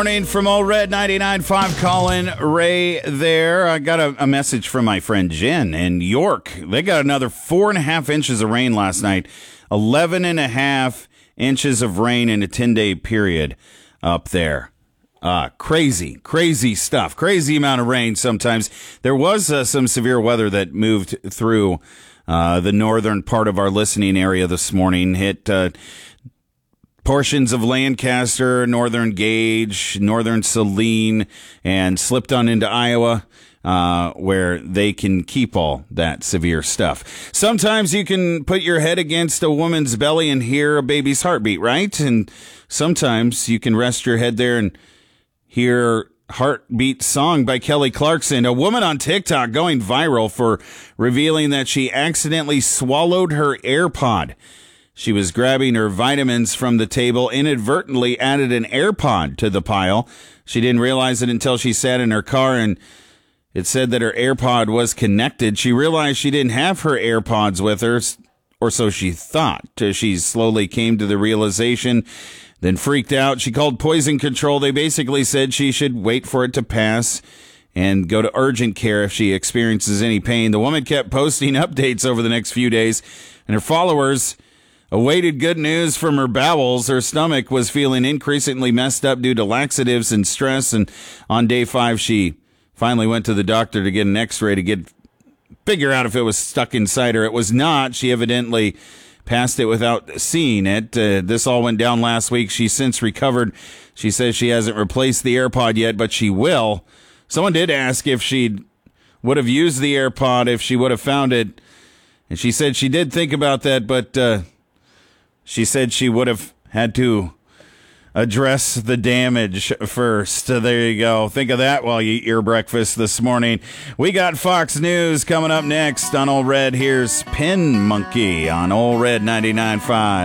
Morning from Old Red 99.5. Colin Ray there. I got a message from my friend Jen in York. They got another 4.5 inches of rain last night. 11.5 inches of rain in a 10-day period up there. Crazy stuff. Crazy amount of rain sometimes. There was some severe weather that moved through the northern part of our listening area this morning. Hit portions of Lancaster, northern Gage, northern Saline, and slipped on into Iowa, where they can keep all that severe stuff. Sometimes you can put your head against a woman's belly and hear a baby's heartbeat, right? And sometimes you can rest your head there and hear Heartbeat Song by Kelly Clarkson. A woman on TikTok going viral for revealing that she accidentally swallowed her AirPod. She was grabbing her vitamins from the table, inadvertently added an AirPod to the pile. She didn't realize it until she sat in her car and it said that her AirPod was connected. She realized she didn't have her AirPods with her, or so she thought. She slowly came to the realization, then freaked out. She called poison control. They basically said she should wait for it to pass and go to urgent care if she experiences any pain. The woman kept posting updates over the next few days, and her followers awaited good news from her bowels. Her stomach was feeling increasingly messed up due to laxatives and stress, and on day 5, she finally went to the doctor to get an x-ray to figure out if it was stuck inside her. It was not. She evidently passed it without seeing it. This all went down last week. She's since recovered. She says she hasn't replaced the AirPod yet, but she will. Someone did ask if she would have used the AirPod if she would have found it, and she said she did think about that, but she said she would have had to address the damage first. There you go. Think of that while you eat your breakfast this morning. We got Fox News coming up next on Old Red. Here's Pin Monkey on Old Red 99.5.